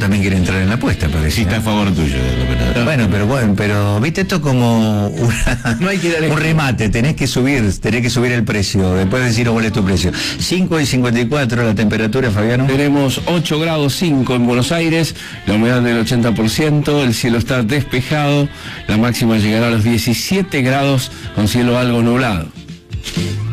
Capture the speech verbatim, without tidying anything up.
también quiere entrar en la apuesta, parece. Sí, está a favor tuyo del operador. Bueno, pero bueno, pero viste esto como una, No hay que darle- un remate, tenés que subir, tenés que subir el precio, después decir cuál es tu precio. cinco y cincuenta y cuatro la temperatura, Fabiano. Tenemos ocho grados cinco en Buenos Aires, la humedad del ochenta por ciento, el cielo está despejado, la máxima llegará a los diecisiete grados con cielo algo nublado.